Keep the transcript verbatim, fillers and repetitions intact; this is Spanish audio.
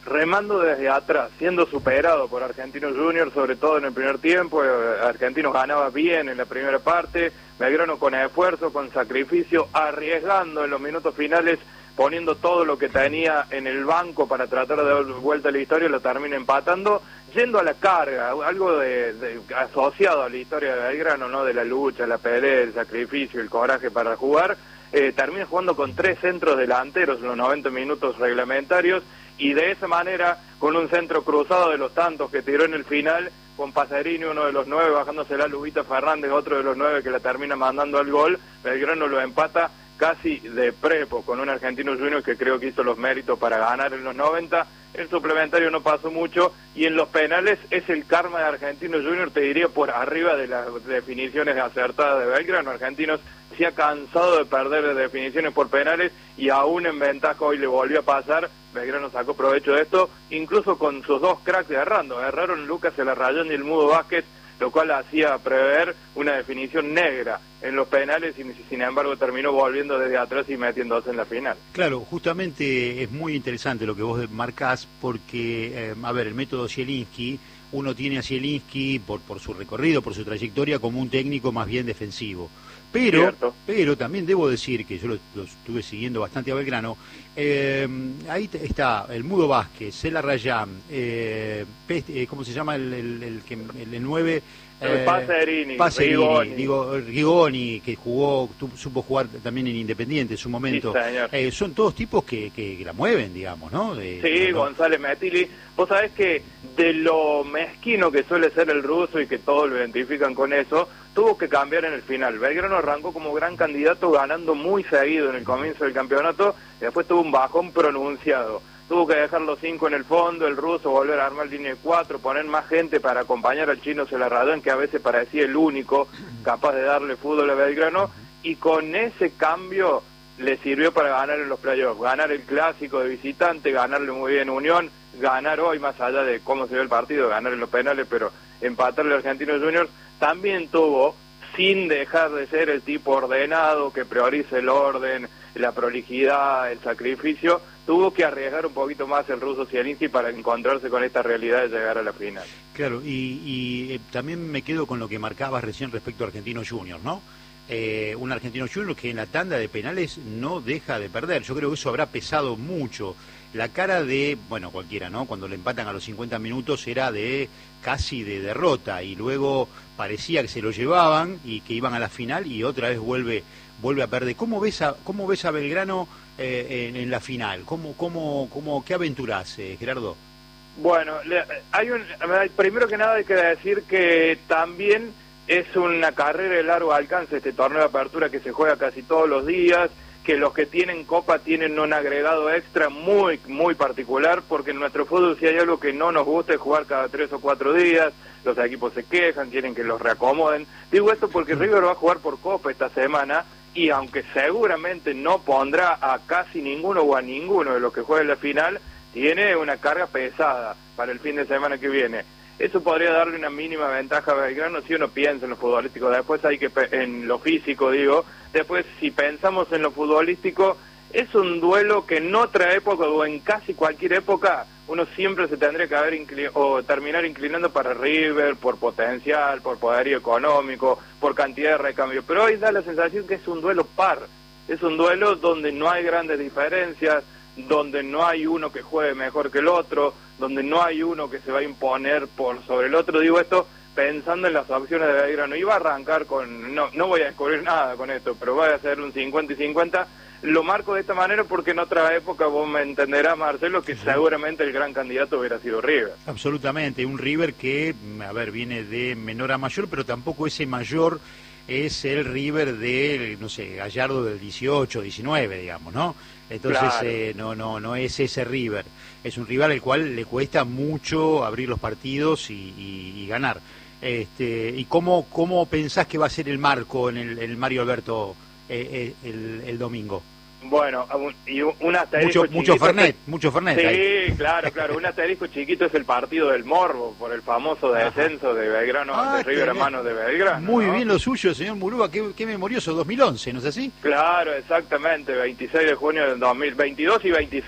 remando desde atrás, siendo superado por Argentinos Juniors, sobre todo en el primer tiempo. Argentinos ganaba bien en la primera parte, Belgrano con esfuerzo, con sacrificio, arriesgando en los minutos finales, poniendo todo lo que tenía en el banco para tratar de dar vuelta a la historia, lo termina empatando, yendo a la carga, algo de, de, asociado a la historia de Belgrano, ¿no? De la lucha, la pelea, el sacrificio, el coraje para jugar. Eh, termina jugando con tres centros delanteros en los noventa minutos reglamentarios, y de esa manera, con un centro cruzado de los tantos que tiró en el final, con Pacerini, uno de los nueve, bajándose la Lubita Fernández, otro de los nueve que la termina mandando al gol, Belgrano lo empata casi de prepo, con un Argentino Juniors que creo que hizo los méritos para ganar en los noventa. El suplementario no pasó mucho, y en los penales es el karma de Argentinos Juniors, te diría, por arriba de las definiciones acertadas de Belgrano. Argentinos se ha cansado de perder de definiciones por penales, y aún en ventaja hoy le volvió a pasar. Belgrano sacó provecho de esto, incluso con sus dos cracks errando. Erraron Lucas Elarrayán y el Mudo Vázquez, lo cual hacía prever una definición negra en los penales, y sin embargo terminó volviendo desde atrás y metiéndose en la final. Claro, justamente es muy interesante lo que vos marcás, porque, eh, a ver, el método Zielinski, uno tiene a Zielinski, por, por su recorrido, por su trayectoria, como un técnico más bien defensivo. Pero, Cierto. pero también debo decir que yo lo, lo estuve siguiendo bastante a Belgrano. Eh, ahí está el Mudo Vázquez, Elarrayán, eh, eh, ¿cómo se llama el, el, el, el, el nueve? Eh, Pacerini, Pacerini, Rigoni. digo, Rigoni, que jugó, tu, supo jugar también en Independiente en su momento. Sí, señor. Eh, son todos tipos que, que, que la mueven, digamos, ¿no? De, sí, ¿no? González Metilli. Vos sabés que de lo mezquino que suele ser el ruso, y que todos lo identifican con eso, tuvo que cambiar en el final. Belgrano arrancó como gran candidato, ganando muy seguido en el comienzo del campeonato, y después tuvo un bajón pronunciado. Tuvo que dejar los cinco en el fondo, el ruso volver a armar línea de cuatro, poner más gente para acompañar al chino Elarrayán, que a veces parecía el único capaz de darle fútbol a Belgrano, y con ese cambio le sirvió para ganar en los playoffs, ganar el clásico de visitante, ganarle muy bien Unión, ganar hoy, más allá de cómo se ve el partido, ganar en los penales, pero empatarle a Argentinos Juniors. También tuvo, sin dejar de ser el tipo ordenado, que prioriza el orden, la prolijidad, el sacrificio, tuvo que arriesgar un poquito más el ruso Zielinski para encontrarse con esta realidad de llegar a la final. Claro, y, y eh, también me quedo con lo que marcabas recién respecto a Argentinos Juniors, ¿no? Eh, un Argentinos Juniors que en la tanda de penales no deja de perder. Yo creo que eso habrá pesado mucho. La cara de, bueno, cualquiera, ¿no? Cuando le empatan a los cincuenta minutos era de casi de derrota, y luego parecía que se lo llevaban y que iban a la final, y otra vez vuelve vuelve a perder. ¿Cómo ves a, cómo ves a Belgrano eh, en, en la final? ¿Cómo, cómo, cómo, ¿Qué aventuras, eh, Gerardo? Bueno, le, hay un, primero que nada hay que decir que también es una carrera de largo alcance este torneo de apertura, que se juega casi todos los días, que los que tienen Copa tienen un agregado extra muy, muy particular, porque en nuestro fútbol, si hay algo que no nos gusta, es jugar cada tres o cuatro días. Los equipos se quejan, quieren que los reacomoden. Digo esto porque River va a jugar por Copa esta semana, y aunque seguramente no pondrá a casi ninguno o a ninguno de los que jueguen la final, tiene una carga pesada para el fin de semana que viene. Eso podría darle una mínima ventaja a Belgrano si uno piensa en lo futbolístico. Después hay que, en lo físico digo, después si pensamos en lo futbolístico, es un duelo que en otra época o en casi cualquier época uno siempre se tendría que haber incli- o terminar inclinando para River por potencial, por poderío económico, por cantidad de recambio. Pero hoy da la sensación que es un duelo par, es un duelo donde no hay grandes diferencias, donde no hay uno que juegue mejor que el otro, donde no hay uno que se va a imponer por sobre el otro. Digo esto pensando en las opciones de Belgrano. Iba a arrancar con, no, no voy a descubrir nada con esto, pero voy a hacer un cincuenta y cincuenta. Lo marco de esta manera porque en otra época vos me entenderás, Marcelo, que sí, seguramente el gran candidato hubiera sido River. Absolutamente, un River que, a ver, viene de menor a mayor, pero tampoco ese mayor es el River de, no sé, Gallardo del dieciocho, diecinueve, digamos, ¿no? Entonces, claro. eh, no, no, no es ese River. Es un rival al cual le cuesta mucho abrir los partidos y, y, y ganar. Este, ¿Y cómo, cómo pensás que va a ser el marco en el, el Mario Alberto eh, eh, el, el domingo? Bueno, y un asterisco mucho, mucho Fernet, mucho Fernet. Sí, ahí. claro, claro. Un asterisco chiquito es el partido del Morbo, por el famoso descenso de Belgrano, ah, de River a manos de Belgrano. Muy ¿no? bien lo suyo, señor Murúa, qué, qué memorioso, dos mil once, ¿no es así? Claro, exactamente, veintiséis de junio del dos mil veintidós y veintiséis.